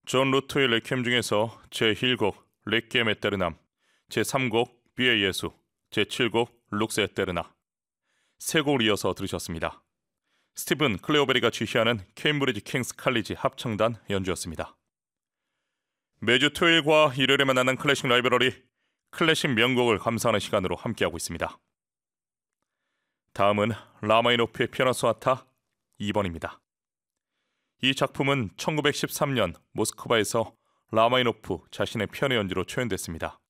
존 루트의 레퀴엠 중에서 제1곡 레퀴엠 에테르남, 제3곡 비의 예수, 제7곡 룩스 에테르나 세 곡을 이어서 들으셨습니다. 스티븐 클레오베리가 지휘하는 케임브리지 킹스 칼리지 합창단 연주였습니다. 매주 토요일과 일요일에 만나는 클래식 라이브러리, 클래식 명곡을 감상하는 시간으로 함께하고 있습니다. 다음은 라마니노프의 피아노 소나타 2번입니다. 이 작품은 1913년 모스크바에서 라마니노프 자신의 피아노 연주로 초연됐습니다.